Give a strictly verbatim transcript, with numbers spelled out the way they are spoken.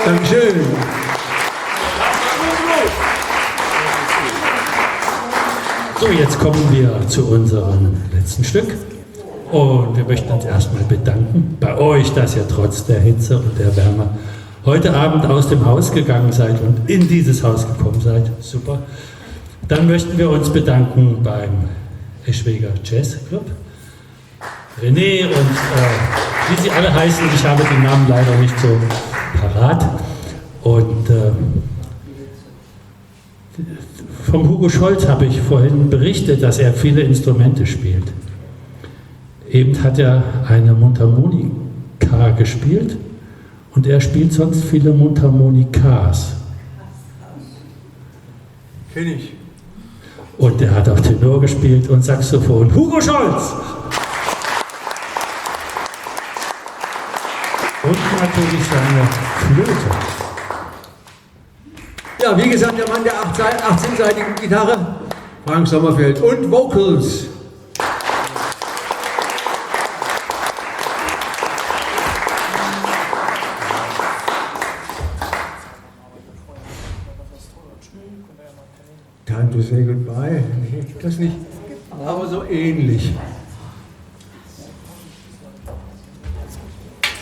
Dankeschön. So, jetzt kommen wir zu unserem letzten Stück. Und wir möchten uns erstmal bedanken bei euch, dass ihr trotz der Hitze und der Wärme heute Abend aus dem Haus gegangen seid und in dieses Haus gekommen seid. Super. Dann möchten wir uns bedanken beim Eschweger Jazz Club. René und äh, wie sie alle heißen, ich habe den Namen leider nicht so parat. Und äh, vom Hugo Scholz habe ich vorhin berichtet, dass er viele Instrumente spielt. Eben hat er eine Mundharmonika gespielt und er spielt sonst viele Mundharmonikas. Kenn ich. Und er hat auch Tenor gespielt und Saxophon. Hugo Scholz! Und natürlich seine Flöte. Ja, wie gesagt, der Mann der achtzehnseitigen Gitarre, Frank Sommerfeld, und Vocals. Time to say goodbye. Nee, das nicht, aber so ähnlich.